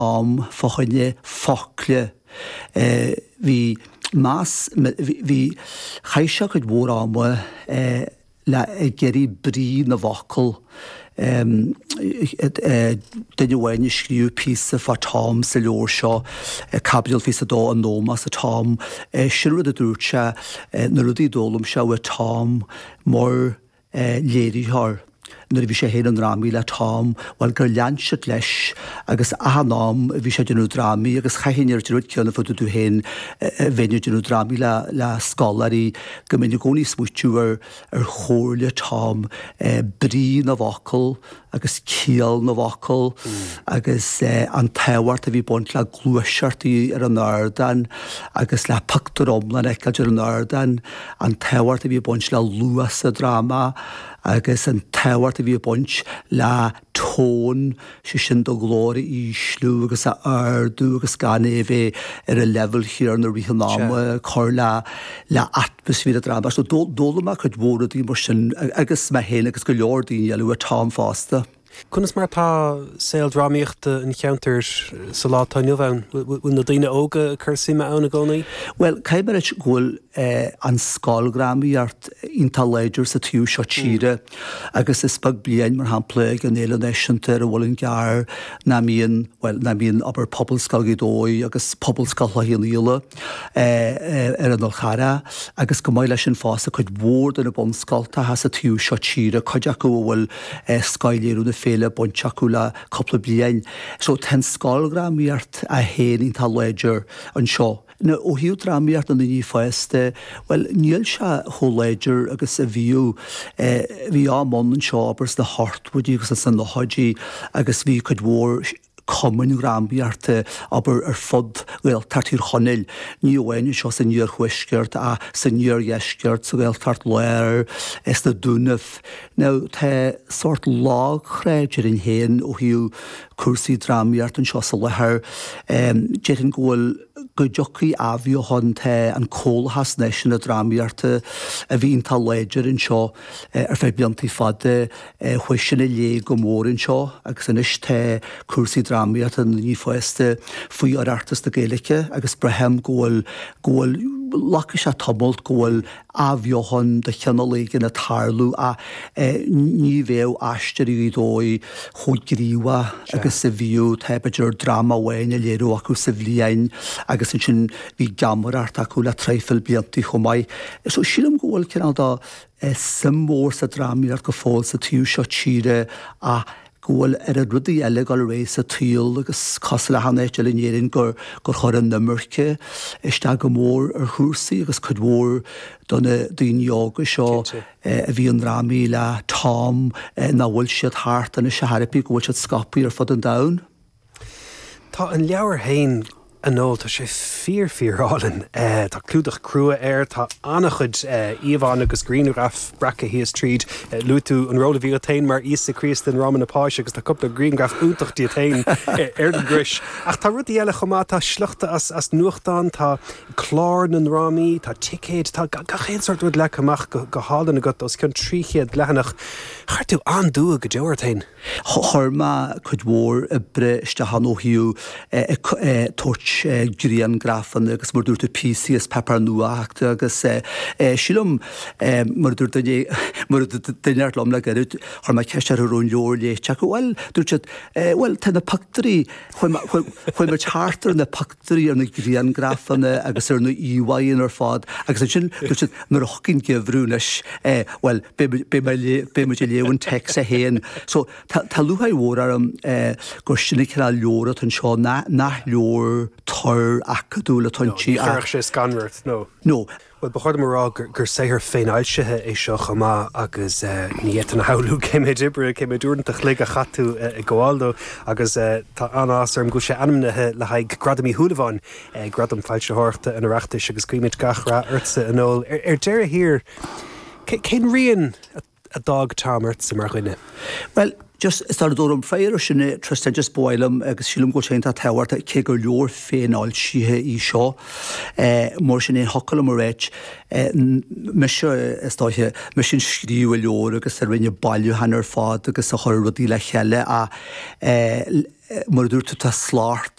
fachine fakle vi mas vi chaisha could war am la geri brí na vakul den wein skriú písa fa Tom sa leor seo capital fi sa dó an nóma sa Tom siú a dúrse na rudí dólum se a Tom mór léirithar nuair bhí sé héad an rámí le Tom bhil gur leanseat leis agus ahanám bhí sé denú drámí agus chaihéar rud ceanna fu tú héin bhéine denú drámí le scolarí go minic gcónaí smúitiúar ar chóirle Tom brí na bhacail agus cíal na bhacail agus an táhairt a bhí buint le glúiseartaí ar an airdan agus le pactar omlan eiceil ar an airdan an táhairt a bhí buint le luas a dráma agus an táhairt a bhí buint le tón sin do glóri íslú agus a ardú agus gan évé ar a level hir na rihannáma chor le atmosfér a drama. So dóla chud bhóra dí mar sin agus me héna agus go leor dín a Tom fásta. Cunas mar tá saoil drámaíocht in cheantars sa lá tá nuamhain, bhfuil na daoine óga chur sima anna gcónaí? Well, caiimar eit ghfuil an scáilgramíart ínta léidir sa tíú seo tíre agus is spag bliain mar hampla an éile neisianta a bhfuil an gear na míon aber pobl scailgaí dói agus pobl scailthaíon íle ar an olchara agus go maiile sin fása chuid bhór in a bon scailta has sa tíú seo tíre chuideach go bhfuil scailléirú na féle bonseachú le coppla bliain. So ten scáilgramíart a héin ínta léidir an seo. Na ó hiú drámaíart an ní fáiste, well, níl se hóléidir agus a bhíú bhí á món an seo abars na hartwoodí agus san na hodí agus bhí chud mhór common rámbiarte aber fod wel tartír chonil ní bhhaine seo san níor chuisceart a san níor jeisceart so bhfuil tart léir is na dúnamh. Now tá sort lághréidir in héin ó hiú cuasaí drámaíart an seo sa lethir déireann ghfuil go dteochaí ahíochán tá an cóilthas neis na drámaíarta a bhíon tá léidir in seo ar fé beantaí fada chuisina lé go mór in seo agus inis tá cuasaí drámaíarta ní fáiste faoi ar artas na Gaeilge agus brehem ghfuil lachas a tomult ghfuil ahíochán de cheannaléige na tarlú a ní bhéh aisteí dói chuidgríomha agus sa bhíú tá beidir drama bhhaine léirú acu sa bhliain agus sin bhí gamarart acu le treifil bliantaí chomáid. So sílam ghfuil cinál dá symbór sa drámaíart go fáil sa tíú seo tíre a ghfuil ar a rudaí eile gáil rééis a tíal agus cos le hanéis le néironn gur chur an nummerce iste go mór ar chúrsaí agus chud mór donna daoine óga seo a bhí an rámaí le Tom na bhfuil siad thart an is seharpaí go bhfuil siad scapaí ar fod an domhan. Tá an leabhar hain anól tá sé fíorálinn tá clúdach crua air tá annachchuid íomháin agus Greengraf bracha híos tríd lútú an róla bhí tain mar Isa Christ an Ráman napáise agus tá cupla Greengraf úntachtí tain ar den gris. Ach tá rudí eile chomá tá sluchta as nuachtáin tá chlár an rámaí tá ticéid tá gachéad le amach go hálan agat os chun tríchéad lehanach chuirtú andú go deir tain. Thorma chud mór a breiste hanóhiú toirt Grían grafan agus mar dúirta PCS pepar nuachta agus sílam mar dúirta daineart lom le garid chuir mai ceiste ar rún leor léite go bhfuil dúirte bhfuil tá na pactarí chuil mar chartar na pactarí ar na Grían grafanna agus ar na íhain ar fád agus sin dúirte mar ochcinn gehrúneis bhfuil bé mu léhann text a héin. So tá luhaid mhór ar gur sinna cinná leora an seo nach leor tar acadú le tontí a sé scanbhairt nó. Well bechard marrá gur séhir féináilsethe é seo chamá agus níiad an haú céimiid ibre céimiid dúirntaach le a chatú i gháildó agus tá anásarm go sé anamnathe le haig gradamí thuúlaháin gradam fáilte háirta an reachtais agus cuiimiid gachra ursa anól. Ar deire hir cén rion a dag támart sa mar chuine? Well, just is ar dóm féir sinna triste just bóilm agus sílim go sénta tehairta ché gur leor féáil sithe í seo mór sin é hocail mar réit me istáithe me sin scríú leor agus ar rinne bailú hanar fád agus a chur rudí le cheile a mar dúirta tá sláart